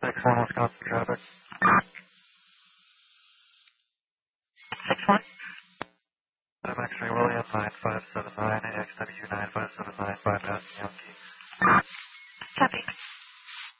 6-1, Wisconsin traffic. 6-1. I'm X-ray William 9579, XW 9579, bypass Yankee. Copy.